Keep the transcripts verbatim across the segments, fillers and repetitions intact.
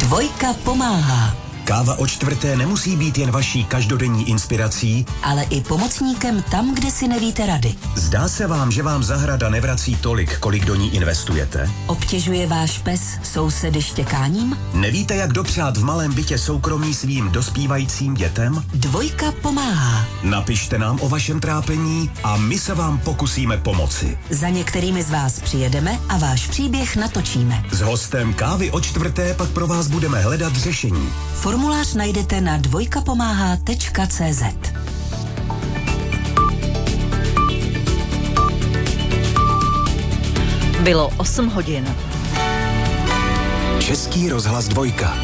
Dvojka pomáhá. Káva o čtvrté nemusí být jen vaší každodenní inspirací, ale i pomocníkem tam, kde si nevíte rady. Zdá se vám, že vám zahrada nevrací tolik, kolik do ní investujete? Obtěžuje váš pes sousedy štěkáním? Nevíte, jak dopřát v malém bytě soukromí svým dospívajícím dětem? Dvojka pomáhá. Napište nám o vašem trápení a my se vám pokusíme pomoci. Za některými z vás přijedeme a váš příběh natočíme. S hostem Kávy o čtvrté pak pro vás budeme hledat řešení. Formulář najdete na dvojkapomáhá tečka cé zet. Bylo osm hodin. Český rozhlas Dvojka.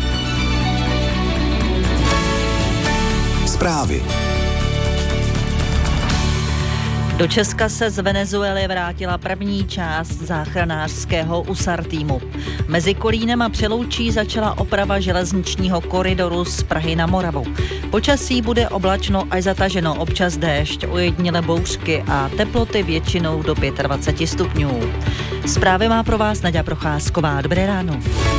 Zprávy. Do Česka se z Venezuely vrátila první část záchranářského U S A R týmu. Mezi Kolínem a Přeloučí začala oprava železničního koridoru z Prahy na Moravu. Počasí bude oblačno až zataženo, občas déšť, ojedinělé bouřky a teploty většinou do dvacet pět stupňů. Zprávy má pro vás Naďa Procházková. Dobré ráno.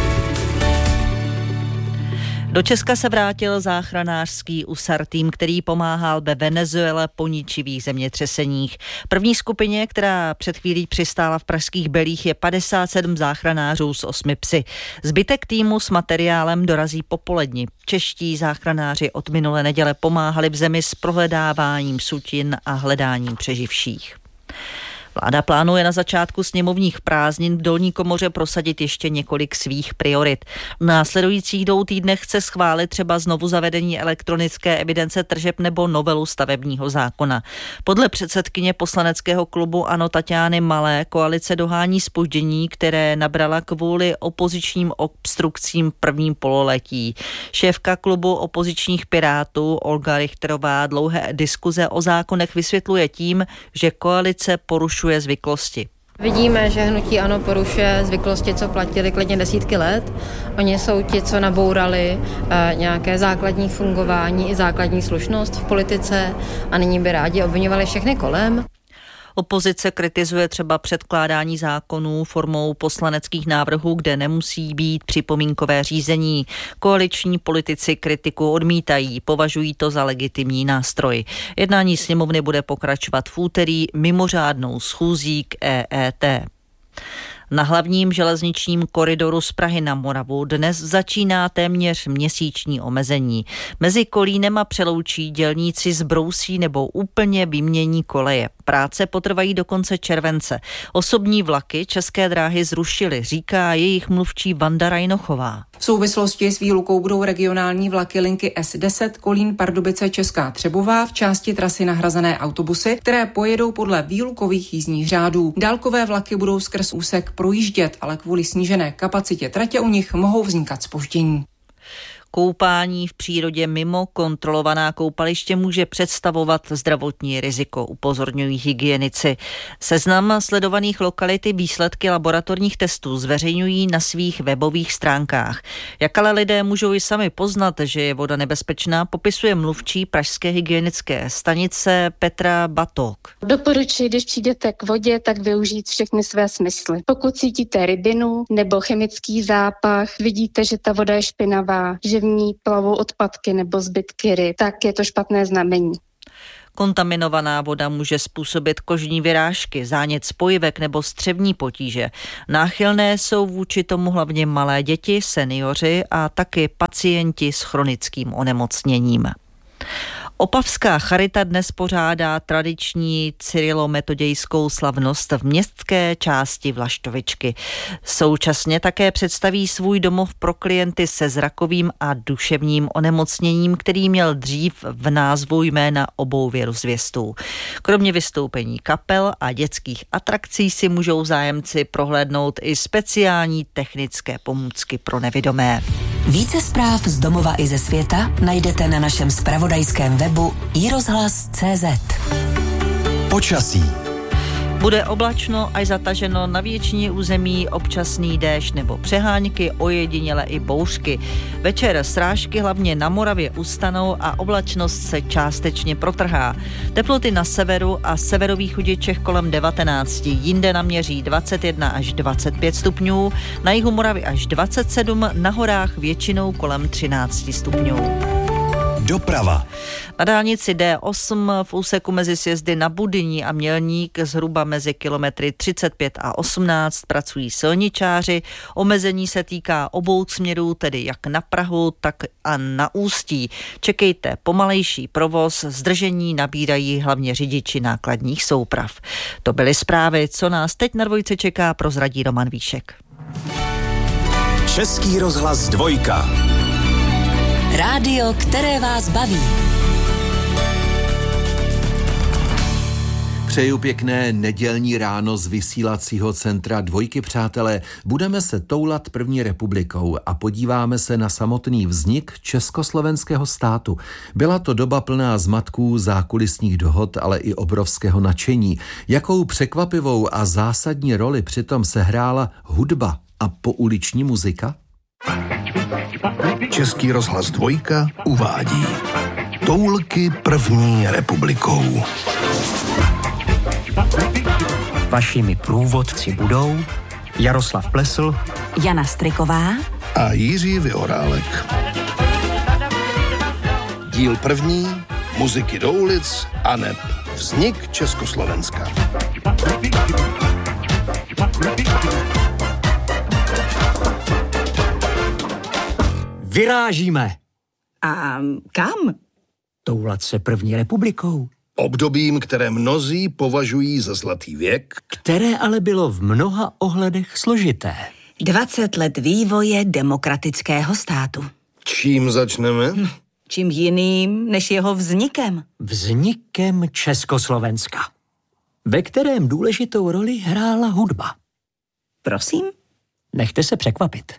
Do Česka se vrátil záchranářský U S A R tým, který pomáhal ve Venezuele po ničivých zemětřeseních. První skupině, která před chvílí přistála v pražských Belích, je padesát sedm záchranářů s osmi psy. Zbytek týmu s materiálem dorazí popoledni. Čeští záchranáři od minulé neděle pomáhali v zemi s prohledáváním sutin a hledáním přeživších. Vláda plánuje na začátku sněmovních prázdnin v dolní komoře prosadit ještě několik svých priorit. V následujících dvou týdnech chce schválit třeba znovu zavedení elektronické evidence tržeb nebo novelu stavebního zákona. Podle předsedkyně poslaneckého klubu ANO Taťány Malé koalice dohání zpoždění, které nabrala kvůli opozičním obstrukcím v prvním pololetí. Šéfka klubu opozičních Pirátů Olga Richterová dlouhé diskuze o zákonech vysvětluje tím, že koalice porušuje zvyklosti. Vidíme, že hnutí ANO porušuje zvyklosti, co platili klidně desítky let. Oni jsou ti, co nabourali e, nějaké základní fungování i základní slušnost v politice a nyní by rádi obviňovali všechny kolem. Opozice kritizuje třeba předkládání zákonů formou poslaneckých návrhů, kde nemusí být připomínkové řízení. Koaliční politici kritiku odmítají, považují to za legitimní nástroj. Jednání sněmovny bude pokračovat v úterý mimořádnou schůzí k E E T. Na hlavním železničním koridoru z Prahy na Moravu dnes začíná téměř měsíční omezení. Mezi Kolínem a Přeloučí dělníci zbrousí nebo úplně vymění koleje. Práce potrvají do konce července. Osobní vlaky České dráhy zrušily, říká jejich mluvčí Vanda Rajnochová. V souvislosti s výlukou budou regionální vlaky linky S deset Kolín Pardubice Česká Třebová v části trasy nahrazené autobusy, které pojedou podle výlukových jízdních řádů. Dálkové vlaky budou skrz úsek projíždět, ale kvůli snížené kapacitě tratě u nich mohou vznikat zpoždění. Koupání v přírodě mimo kontrolovaná koupaliště může představovat zdravotní riziko, upozorňují hygienici. Seznam sledovaných lokalit i výsledky laboratorních testů zveřejňují na svých webových stránkách. Jak ale lidé můžou i sami poznat, že je voda nebezpečná, popisuje mluvčí pražské hygienické stanice Petra Batok. Doporučuji, když přijdete k vodě, tak využít všechny své smysly. Pokud cítíte rybinu nebo chemický zápach, vidíte, že ta voda je špinavá, že v ní plavou odpadky nebo zbytky ryb, tak je to špatné znamení. Kontaminovaná voda může způsobit kožní vyrážky, zánět spojivek nebo střevní potíže. Náchylné jsou vůči tomu hlavně malé děti, seniori a taky pacienti s chronickým onemocněním. Opavská charita dnes pořádá tradiční cyrilometodějskou slavnost v městské části Vlaštovičky. Současně také představí svůj domov pro klienty se zrakovým a duševním onemocněním, který měl dřív v názvu jména obou věrozvěstů. Kromě vystoupení kapel a dětských atrakcí si můžou zájemci prohlédnout i speciální technické pomůcky pro nevidomé. Více zpráv z domova i ze světa najdete na našem zpravodajském webu i rozhlas tečka cé zet. Počasí. Bude oblačno až zataženo na většině území, občasný déšť nebo přehánky, ojediněle i bouřky. Večer srážky hlavně na Moravě ustanou a oblačnost se částečně protrhá. Teploty na severu a severovýchodě Čech kolem devatenáct, jinde naměří dvacet jedna až dvacet pět stupňů, na jihu Moravy až dvacet sedm, na horách většinou kolem třináct stupňů. Doprava. Na dálnici D osm v úseku mezi sjezdy na Budyní a Mělník zhruba mezi kilometry třicet pět a osmnáct pracují silničáři. Omezení se týká obou směrů, tedy jak na Prahu, tak a na Ústí. Čekejte pomalejší provoz, zdržení nabírají hlavně řidiči nákladních souprav. To byly zprávy, co nás teď na dvojce čeká, prozradí Roman Víšek. Český rozhlas dvojka. Rádio, které vás baví. Přeju pěkné nedělní ráno z vysílacího centra Dvojky, přátelé. Budeme se toulat první republikou a podíváme se na samotný vznik československého státu. Byla to doba plná zmatků, zákulisních dohod, ale i obrovského nadšení. Jakou překvapivou a zásadní roli přitom sehrála hudba a pouliční muzika? Český rozhlas Dvojka uvádí Toulky první republikou. Vašimi průvodci budou Jaroslav Plesl, Jana Striková A Jiří Vyhorálek. Díl první, muziky do ulic a neb vznik Československa. Vyrážíme. A kam? Toulat se první republikou. Obdobím, které mnozí považují za zlatý věk, Které ale bylo v mnoha ohledech složité. dvacet let vývoje demokratického státu. čím začneme? Čím jiným než jeho vznikem? Vznikem Československa, ve kterém důležitou roli hrála hudba. Prosím? Nechte se překvapit.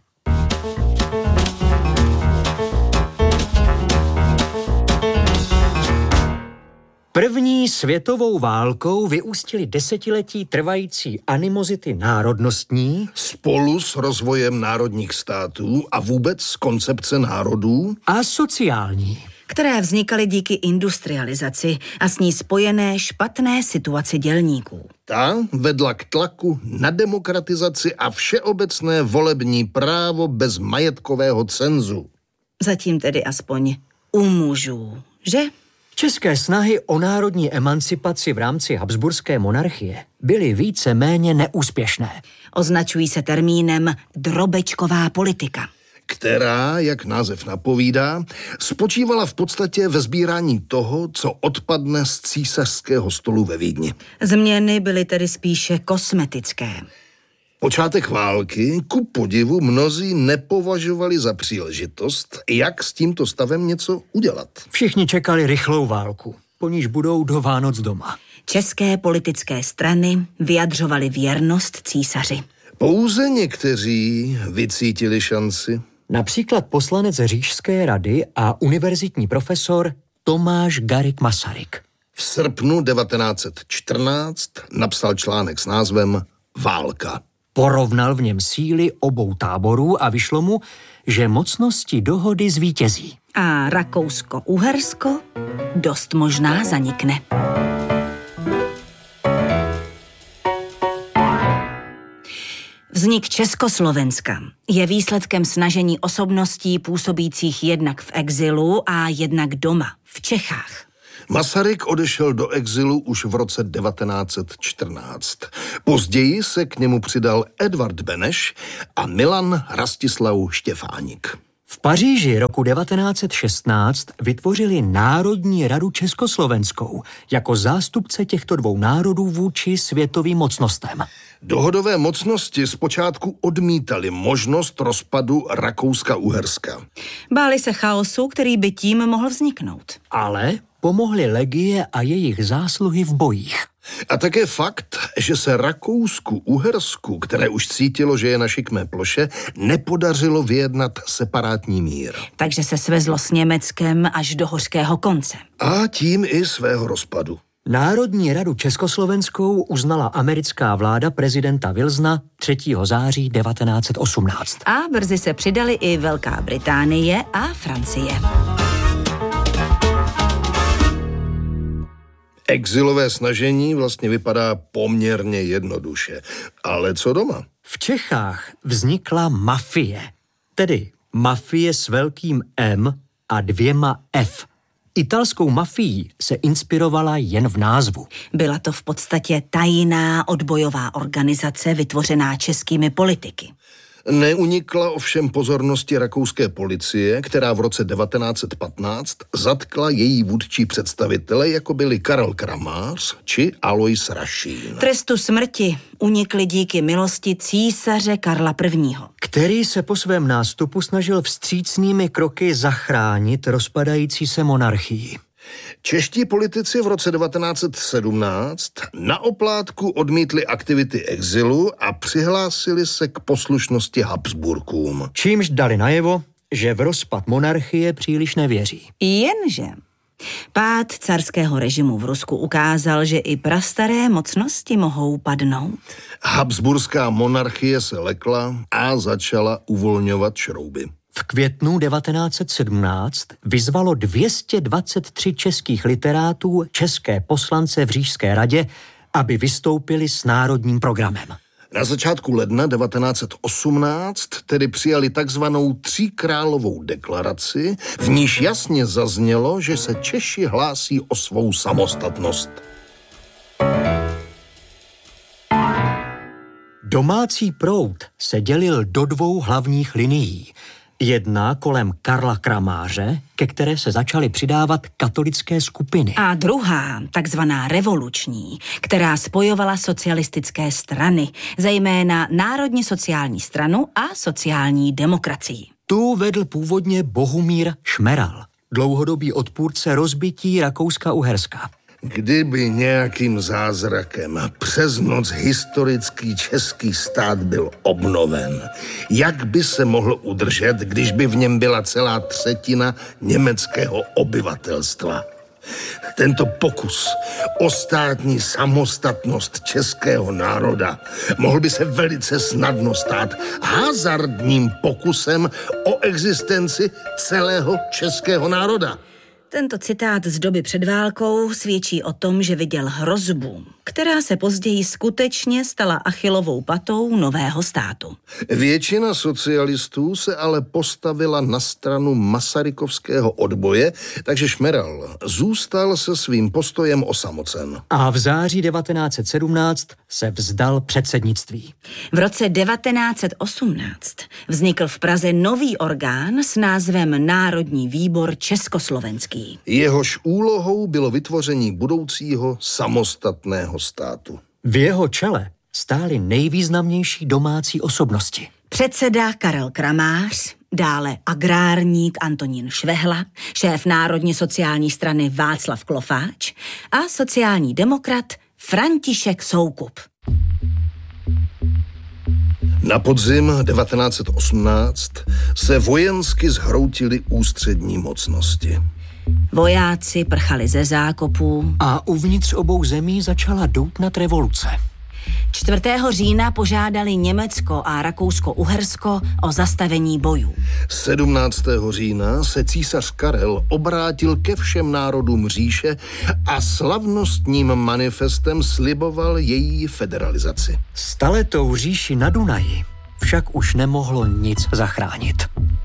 První světovou válkou vyústily desetiletí trvající animozity národnostní Spolu s rozvojem národních států a vůbec koncepce národů a sociální. Které vznikaly díky industrializaci a s ní spojené špatné situaci dělníků. Ta vedla k tlaku na demokratizaci a všeobecné volební právo bez majetkového cenzu. Zatím tedy aspoň u mužů, že? České snahy o národní emancipaci v rámci habsburské monarchie byly více méně neúspěšné. Označují se termínem drobečková politika. Která, jak název napovídá, spočívala v podstatě ve sbírání toho, co odpadne z císařského stolu ve Vídni. Změny byly tedy spíše kosmetické. Počátek války, ku podivu, mnozí nepovažovali za příležitost, jak s tímto stavem něco udělat. Všichni čekali rychlou válku, po níž budou do Vánoc doma. České politické strany vyjadřovaly věrnost císaři. Pouze někteří vycítili šanci. Například poslanec Říšské rady a univerzitní profesor Tomáš Garrigue Masaryk. V srpnu devatenáct set čtrnáct napsal článek s názvem Válka. Porovnal v něm síly obou táborů a vyšlo mu, že mocnosti dohody zvítězí. A Rakousko-Uhersko dost možná zanikne. Vznik Československa je výsledkem snažení osobností působících jednak v exilu a jednak doma, v Čechách. Masaryk odešel do exilu už v roce devatenáct set čtrnáct. Později se k němu přidal Edvard Beneš a Milan Rastislav Štěfánik. V Paříži roku devatenáct set šestnáct vytvořili Národní radu československou jako zástupce těchto dvou národů vůči světovým mocnostem. Dohodové mocnosti zpočátku odmítali možnost rozpadu Rakouska-Uherska. Báli se chaosu, který by tím mohl vzniknout. Ale pomohly legie a jejich zásluhy v bojích. A také fakt, že se Rakousku-Uhersku, které už cítilo, že je na šikmé ploše, nepodařilo vyjednat separátní mír. Takže se svezlo s Německem až do hořkého konce. A tím i svého rozpadu. Národní radu československou uznala americká vláda prezidenta Wilsona třetího září devatenáct set osmnáct. A brzy se přidali i Velká Británie a Francie. Exilové snažení vlastně vypadá poměrně jednoduše. Ale co doma? V Čechách vznikla mafie, tedy mafie s velkým M a dvěma F. Italskou mafií se inspirovala jen v názvu. Byla to v podstatě tajná odbojová organizace vytvořená českými politiky. Neunikla ovšem pozornosti rakouské policie, která v roce devatenáct set patnáct zatkla její vůdčí představitele, jako byli Karel Kramář či Alois Rašín. Trestu smrti unikli díky milosti císaře Karla prvního. Který se po svém nástupu snažil vstřícnými kroky zachránit rozpadající se monarchii. Čeští politici v roce devatenáct set sedmnáct na oplátku odmítli aktivity exilu a přihlásili se k poslušnosti Habsburkům. Čímž dali najevo, že v rozpad monarchie příliš nevěří. Jenže pád carského režimu v Rusku ukázal, že i prastaré mocnosti mohou padnout. Habsburská monarchie se lekla a začala uvolňovat šrouby. V květnu devatenáct set sedmnáct vyzvalo dvě stě dvacet tři českých literátů české poslance v Říšské radě, aby vystoupili s národním programem. Na začátku ledna devatenáct set osmnáct tedy přijali takzvanou tříkrálovou deklaraci, v níž jasně zaznělo, že se Češi hlásí o svou samostatnost. Domácí proud se dělil do dvou hlavních linií. Jedna kolem Karla Kramáře, ke které se začaly přidávat katolické skupiny. A druhá, takzvaná revoluční, která spojovala socialistické strany, zejména Národně sociální stranu a sociální demokracii. Tu vedl původně Bohumír Šmeral, dlouhodobý odpůrce rozbití Rakouska-Uherska. Kdyby nějakým zázrakem přes noc historický český stát byl obnoven, jak by se mohl udržet, když by v něm byla celá třetina německého obyvatelstva? Tento pokus o státní samostatnost českého národa mohl by se velice snadno stát hazardním pokusem o existenci celého českého národa. Tento citát z doby před válkou svědčí o tom, že viděl hrozbu, která se později skutečně stala Achillovou patou nového státu. Většina socialistů se ale postavila na stranu masarykovského odboje, takže Šmeral zůstal se svým postojem osamocen. A v září devatenáct set sedmnáct se vzdal předsednictví. V roce devatenáct set osmnáct vznikl v Praze nový orgán s názvem Národní výbor československý. Jehož úlohou bylo vytvoření budoucího samostatného státu. V jeho čele stály nejvýznamnější domácí osobnosti. Předseda Karel Kramář, dále agrárník Antonín Švehla, šéf Národně sociální strany Václav Klofáč a sociální demokrat František Soukup. Na podzim devatenáct set osmnáct se vojensky zhroutily ústřední mocnosti. Vojáci prchali ze zákopů a uvnitř obou zemí začala doutnat revoluce. čtvrtého října požádali Německo a Rakousko-Uhersko o zastavení bojů. sedmnáctého října se císař Karel obrátil ke všem národům říše a slavnostním manifestem sliboval její federalizaci. Staletou říši na Dunaji však už nemohlo nic zachránit.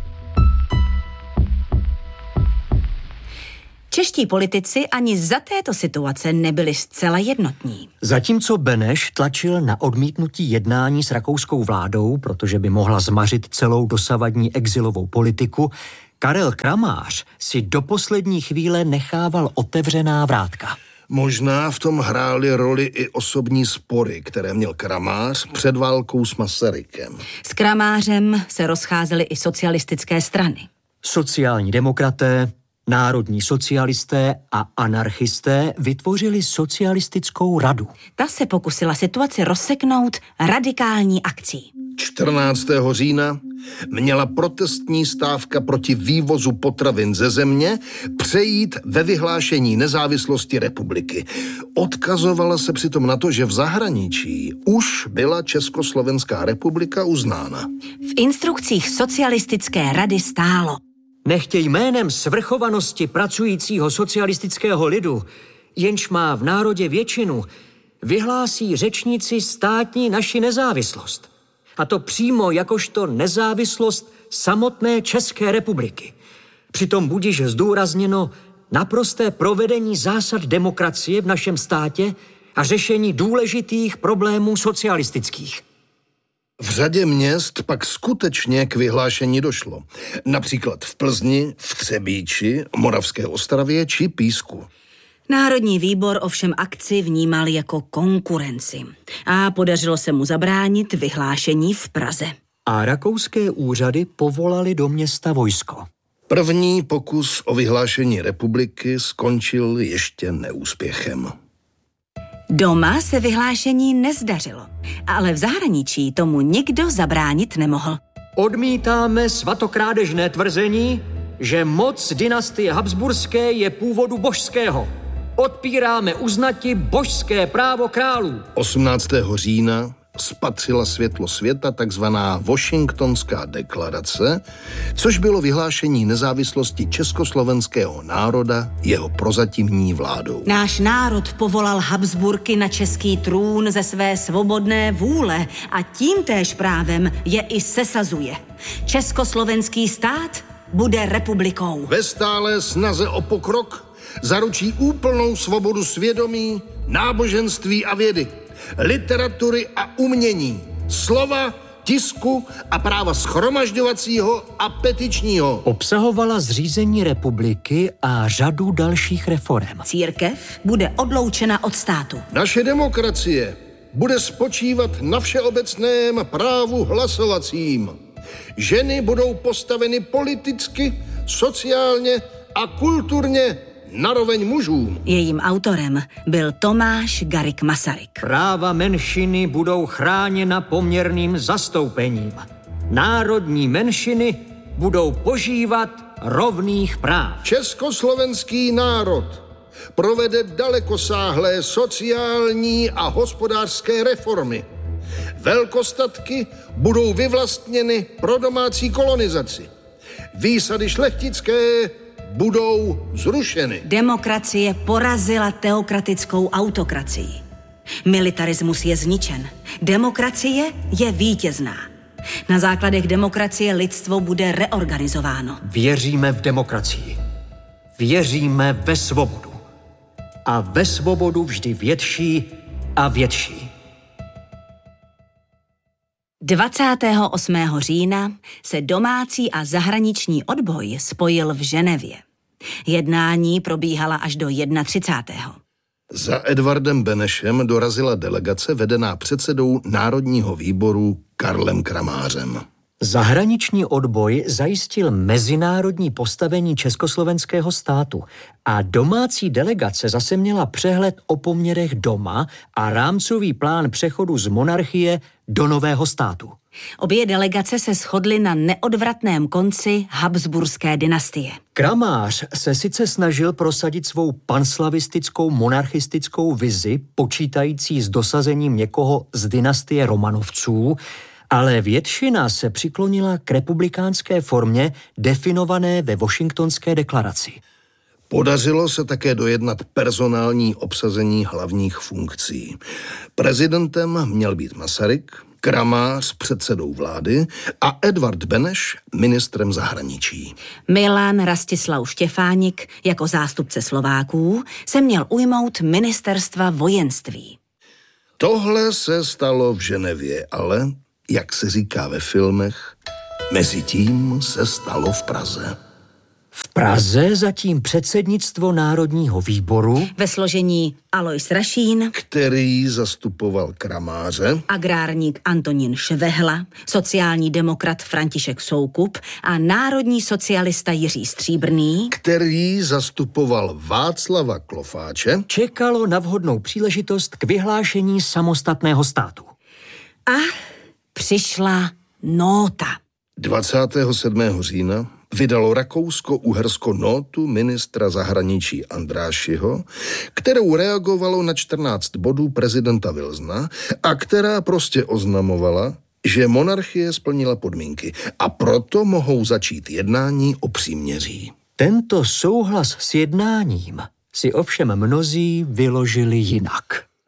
Čeští politici ani za této situace nebyli zcela jednotní. Zatímco Beneš tlačil na odmítnutí jednání s rakouskou vládou, protože by mohla zmařit celou dosavadní exilovou politiku, Karel Kramář si do poslední chvíle nechával otevřená vrátka. Možná v tom hrály roli i osobní spory, které měl Kramář před válkou s Masarykem. S Kramářem se rozcházely i socialistické strany. Sociální demokraté, Národní socialisté a anarchisté vytvořili socialistickou radu. Ta se pokusila situaci rozseknout radikální akcí. čtrnáctého října měla protestní stávka proti vývozu potravin ze země přejít ve vyhlášení nezávislosti republiky. Odkazovala se přitom na to, že v zahraničí už byla Československá republika uznána. V instrukcích socialistické rady stálo: Nechtěj jménem svrchovanosti pracujícího socialistického lidu, jenž má v národě většinu, vyhlásí řečníci státní naši nezávislost. A to přímo jakožto nezávislost samotné České republiky. Přitom budiž zdůrazněno naprosté provedení zásad demokracie v našem státě a řešení důležitých problémů socialistických. V řadě měst pak skutečně k vyhlášení došlo. Například v Plzni, v Třebíči, Moravské Ostravě či Písku. Národní výbor ovšem akci vnímal jako konkurenci a podařilo se mu zabránit vyhlášení v Praze. A rakouské úřady povolali do města vojsko. První pokus o vyhlášení republiky skončil ještě neúspěchem. Doma se vyhlášení nezdařilo, ale v zahraničí tomu nikdo zabránit nemohl. Odmítáme svatokrádežné tvrzení, že moc dynastie Habsburské je původu božského. Odpíráme uznati božské právo králů. osmnáctého října spatřila světlo světa takzvaná Washingtonská deklarace, což bylo vyhlášení nezávislosti československého národa jeho prozatímní vládou. Náš národ povolal Habsburky na český trůn ze své svobodné vůle a tím též právem je i sesazuje. Československý stát bude republikou. Ve stálé snaze o pokrok zaručí úplnou svobodu svědomí, náboženství a vědy, literatury a umění, slova, tisku a práva shromažďovacího a petičního. Obsahovala zřízení republiky a řadu dalších reforem. Církev bude odloučena od státu. Naše demokracie bude spočívat na všeobecném právu hlasovacím. Ženy budou postaveny politicky, sociálně a kulturně naroveň mužům. Jejím autorem byl Tomáš Garrigue Masaryk. Práva menšiny budou chráněna poměrným zastoupením. Národní menšiny budou požívat rovných práv. Československý národ provede dalekosáhlé sociální a hospodářské reformy. Velkostatky budou vyvlastněny pro domácí kolonizaci. Výsady šlechtické budou zrušeny. Demokracie porazila teokratickou autokracii. Militarismus je zničen. Demokracie je vítězná. Na základech demokracie lidstvo bude reorganizováno. Věříme v demokracii. Věříme ve svobodu. A ve svobodu vždy větší a větší. dvacátého osmého října se domácí a zahraniční odboj spojil v Ženevě. Jednání probíhala až do třicátého prvního Za Edvardem Benešem dorazila delegace vedená předsedou Národního výboru Karlem Kramářem. Zahraniční odboj zajistil mezinárodní postavení československého státu a domácí delegace zase měla přehled o poměrech doma a rámcový plán přechodu z monarchie do nového státu. Obě delegace se shodly na neodvratném konci Habsburské dynastie. Kramář se sice snažil prosadit svou panslavistickou monarchistickou vizi, počítající s dosazením někoho z dynastie Romanovců, ale většina se přiklonila k republikánské formě definované ve Washingtonské deklaraci. Podařilo se také dojednat personální obsazení hlavních funkcí. Prezidentem měl být Masaryk, Kramář předsedou vlády a Edvard Beneš ministrem zahraničí. Milan Rastislav Štěfánik jako zástupce Slováků se měl ujmout ministerstva vojenství. Tohle se stalo v Ženevě, ale, jak se říká ve filmech, mezi tím se stalo v Praze. V Praze zatím předsednictvo Národního výboru ve složení Alois Rašín, který zastupoval Kramáře, agrárník Antonín Švehla, sociální demokrat František Soukup a národní socialista Jiří Stříbrný, který zastupoval Václava Klofáče, čekalo na vhodnou příležitost k vyhlášení samostatného státu. A přišla nóta. dvacátého sedmého října vydalo Rakousko-Uhersko nótu ministra zahraničí Andrášiho, kterou reagovalo na čtrnáct bodů prezidenta Wilsona a která prostě oznamovala, že monarchie splnila podmínky a proto mohou začít jednání o příměří. Tento souhlas s jednáním si ovšem mnozí vyložili jinak.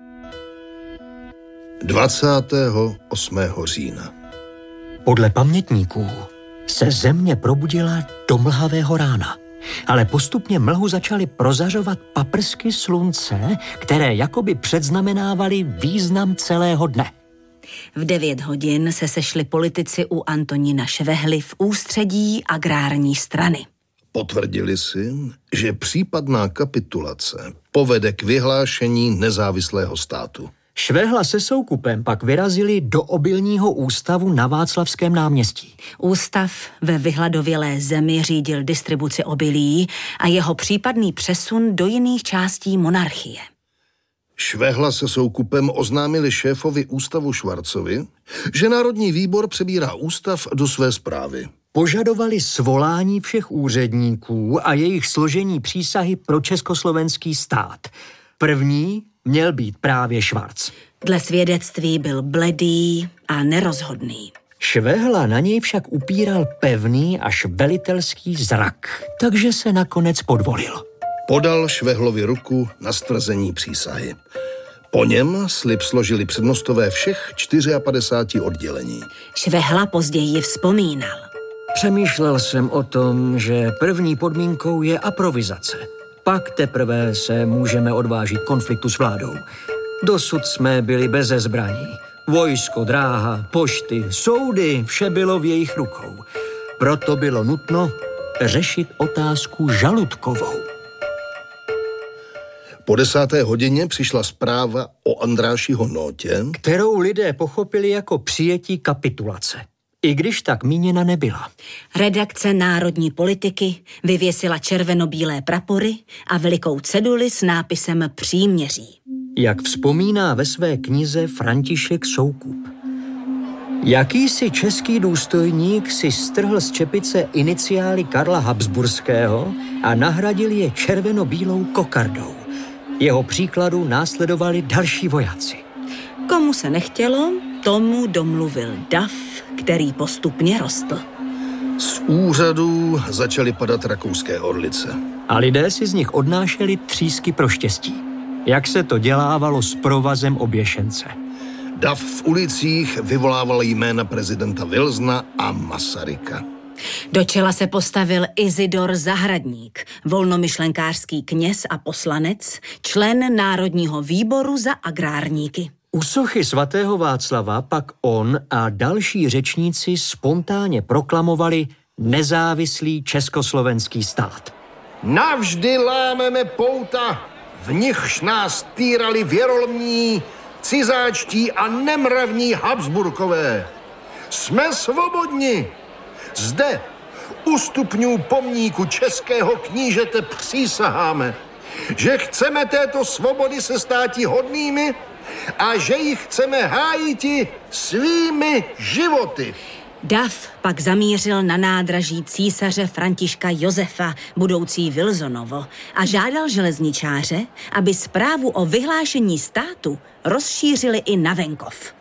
dvacátého osmého října. Podle pamětníků se země probudila do mlhavého rána, ale postupně mlhu začaly prozařovat paprsky slunce, které jakoby předznamenávaly význam celého dne. V devět hodin se sešli politici u Antonína Švehly v ústředí agrární strany. Potvrdili si, že případná kapitulace povede k vyhlášení nezávislého státu. Švehla se Soukupem pak vyrazili do obilního ústavu na Václavském náměstí. Ústav ve vyhladovělé zemi řídil distribuci obilí a jeho případný přesun do jiných částí monarchie. Švehla se Soukupem oznámili šéfovi ústavu Švarcovi, že Národní výbor přebírá ústav do své správy. Požadovali svolání všech úředníků a jejich složení přísahy pro československý stát. První měl být právě Švarc. Dle svědectví byl bledý a nerozhodný. Švehla na něj však upíral pevný až velitelský zrak, takže se nakonec podvolil. Podal Švehlovi ruku na stvrzení přísahy. Po něm slib složili přednostové všech padesáti čtyři oddělení. Švehla později vzpomínal. Přemýšlel jsem o tom, že první podmínkou je aprovizace. Pak teprve se můžeme odvážit konfliktu s vládou. Dosud jsme byli beze zbraní. Vojsko, dráha, pošty, soudy, vše bylo v jejich rukou. Proto bylo nutno řešit otázku žaludkovou. Po desáté hodině přišla zpráva o Andrášiho nótě, kterou lidé pochopili jako přijetí kapitulace, i když tak míněna nebyla. Redakce Národní politiky vyvěsila červeno-bílé prapory a velikou ceduli s nápisem Příměří. Jak vzpomíná ve své knize František Soukup. Jakýsi český důstojník si strhl z čepice iniciály Karla Habsburského a nahradil je červeno-bílou kokardou. Jeho příkladu následovali další vojáci. Komu se nechtělo, tomu domluvil dav, který postupně rostl. Z úřadů začaly padat rakouské orlice. A lidé si z nich odnášeli třísky pro štěstí. Jak se to dělávalo s provazem oběšence. Dav v ulicích vyvolával jména prezidenta Wilsona a Masaryka. Do čela se postavil Izidor Zahradník, volnomyšlenkářský kněz a poslanec, člen Národního výboru za agrárníky. U sochy svatého Václava pak on a další řečníci spontánně proklamovali nezávislý československý stát. Navždy lámeme pouta, v nichž nás týrali věrolomní, cizáčtí a nemravní Habsburkové. Jsme svobodni. Zde, u stupňů pomníku českého knížete přísaháme, že chceme této svobody se státi hodnými a že ji chceme hájiti svými životy. Dav pak zamířil na nádraží císaře Františka Josefa, budoucí Wilsonovo, a žádal železničáře, aby zprávu o vyhlášení státu rozšířili i na venkov.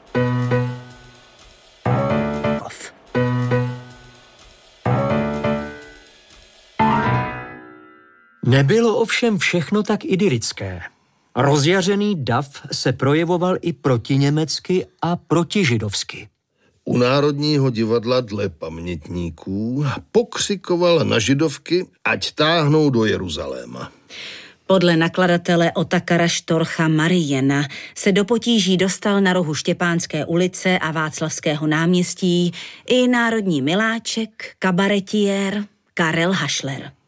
Nebylo ovšem všechno tak idylické. Rozjařený dav se projevoval i protiněmecky a protižidovsky. U Národního divadla dle pamětníků pokřikoval na židovky, ať táhnou do Jeruzaléma. Podle nakladatele Otakara Štorcha Mariena se do potíží dostal na rohu Štěpánské ulice a Václavského náměstí i národní miláček, kabaretiér Karel Hašler.